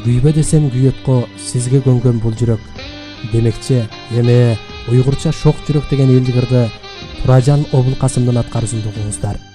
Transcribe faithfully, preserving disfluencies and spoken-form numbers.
Күйбө десем күйөткө сизге көнгөн бул жүрөк. Демекчи, эме уйгурча шок жүрөк деген элдик ырды Туражан Обулкасымдын аткаруусунда угуңуздар.